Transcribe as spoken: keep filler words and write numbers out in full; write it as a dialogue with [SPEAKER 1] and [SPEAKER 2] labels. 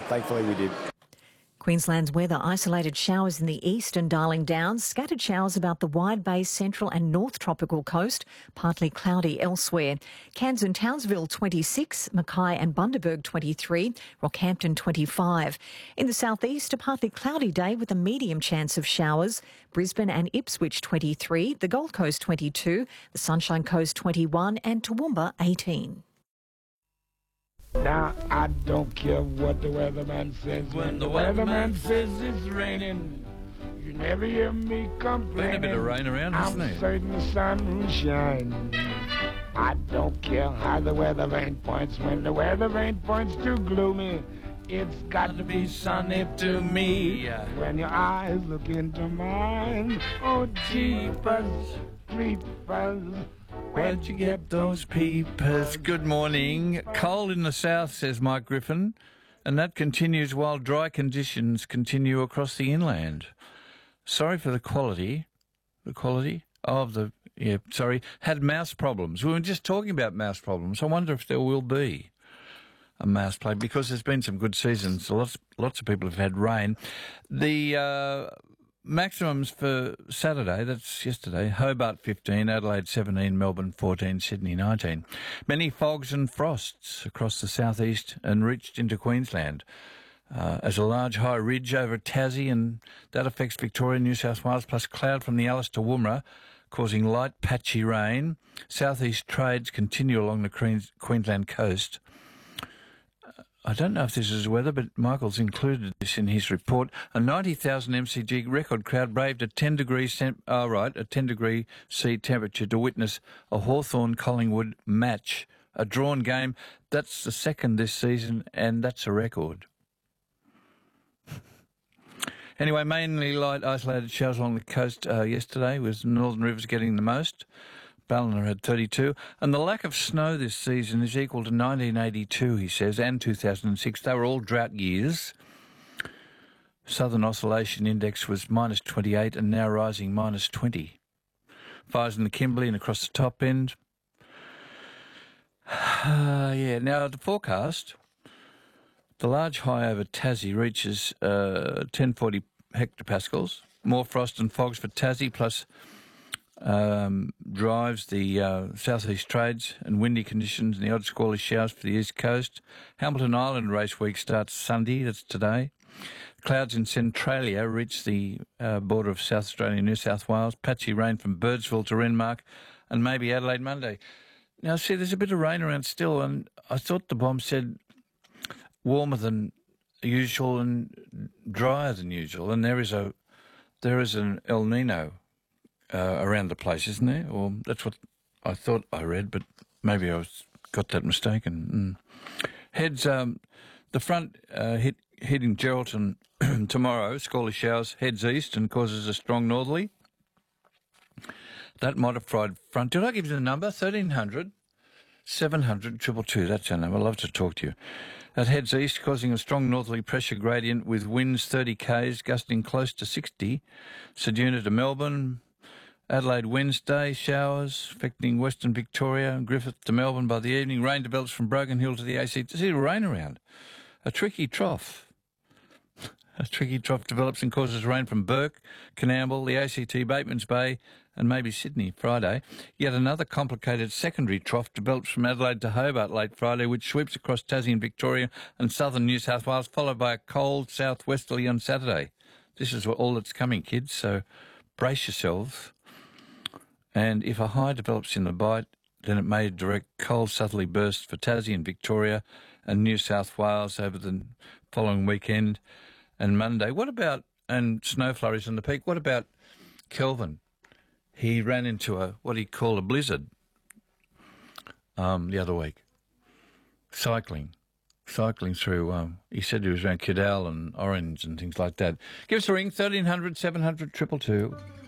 [SPEAKER 1] thankfully we did.
[SPEAKER 2] Queensland's weather: isolated showers in the east and Darling Downs, scattered showers about the Wide Bay central and north tropical coast, partly cloudy elsewhere. Cairns and Townsville twenty-six, Mackay and Bundaberg twenty-three, Rockhampton twenty-five. In the southeast, a partly cloudy day with a medium chance of showers. Brisbane and Ipswich twenty-three, the Gold Coast twenty-two, the Sunshine Coast twenty-one and Toowoomba eighteen.
[SPEAKER 3] Now, I don't care what the weatherman says. When, when the weatherman, weatherman says it's raining, you never hear me complaining.
[SPEAKER 4] Been a bit of rain around, hasn't
[SPEAKER 3] I'm
[SPEAKER 4] there?
[SPEAKER 3] certain the sun will shine. I don't care how the weather vane points. When the weather vane points too gloomy, it's got to be sunny to me. When your eyes look into mine, oh, jeepers, creepers.
[SPEAKER 4] Where'd you get those peepers? Good morning. Cold in the south, says Mike Griffin, and that continues while dry conditions continue across the inland. Sorry for the quality. The quality of the... Yeah, sorry. Had mouse problems. We were just talking about mouse problems. I wonder if there will be a mouse plague, because there's been some good seasons. Lots, lots of people have had rain. The... Uh, Maximums for Saturday, that's yesterday, Hobart fifteen, Adelaide seventeen, Melbourne fourteen, Sydney nineteen. Many fogs and frosts across the southeast and reached into Queensland. Uh, as a large high ridge over Tassie, and that affects Victoria, New South Wales, plus cloud from the Alice to Woomera, causing light patchy rain. Southeast trades continue along the Queens- Queensland coast. I don't know if this is weather, but Michael's included this in his report. A ninety thousand M C G record crowd braved a ten degree cent, oh right, a ten degree C temperature to witness a Hawthorn-Collingwood match, a drawn game. That's the second this season, and that's a record. Anyway, mainly light isolated showers along the coast uh, yesterday, with Northern Rivers getting the most. Ballina had thirty-two, and the lack of snow this season is equal to nineteen eighty-two, he says, and two thousand six. They were all drought years. Southern Oscillation Index was minus twenty-eight and now rising minus twenty. Fires in the Kimberley and across the top end. Uh, yeah, now the forecast. The large high over Tassie reaches uh, ten forty hectopascals. More frost and fogs for Tassie, plus... Um, drives the uh, southeast trades and windy conditions and the odd squally showers for the east coast. Hamilton Island race week starts Sunday, that's today. Clouds in Centralia reach the uh, border of South Australia and New South Wales. Patchy rain from Birdsville to Renmark and maybe Adelaide Monday. Now, see, there's a bit of rain around still, and I thought the bomb said warmer than usual and drier than usual, and there is a there is an El Nino Uh, around the place, isn't there? Or that's what I thought I read, but maybe I was got that mistaken. Mm. Heads, um, the front uh, hit, hitting Geraldton tomorrow, squally showers, heads east and causes a strong northerly. That modified front, did I give you the number? thirteen hundred, seven hundred, two two two, that's our number. I'd love to talk to you. That heads east, causing a strong northerly pressure gradient with winds thirty k's, gusting close to sixty. Ceduna to Melbourne. Adelaide Wednesday, showers affecting Western Victoria, Griffith to Melbourne by the evening. Rain develops from Broken Hill to the A C T. See, rain around. A tricky trough. A tricky trough develops and causes rain from Burke, Canamble, the A C T, Bateman's Bay, and maybe Sydney Friday. Yet another complicated secondary trough develops from Adelaide to Hobart late Friday, which sweeps across Tassie and Victoria and southern New South Wales, followed by a cold southwesterly on Saturday. This is all that's coming, kids, so brace yourselves. And if a high develops in the Bight, then it may direct cold southerly bursts for Tassie and Victoria and New South Wales over the following weekend and Monday. What about, and snow flurries on the peak, what about Kelvin? He ran into a, what he called a blizzard um, the other week. Cycling. Cycling through, um, he said he was around Kidal and Orange and things like that. Give us a ring, thirteen hundred, seven hundred, two two two.